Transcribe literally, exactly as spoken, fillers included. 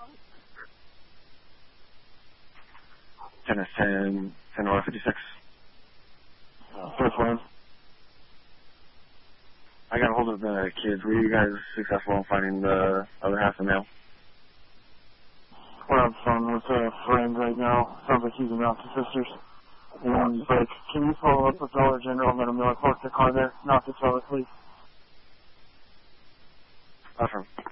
ten S ten, ten Aurora fifty-six. Uh, first one. I got a hold of the kids. Were you guys successful in finding the other half of the mail? We're on the phone with a friend right now. Sounds like he's around to sisters. And he's like, can you follow up with Dollar General and let him know I parked the car there? Not to sell it, please. Awesome.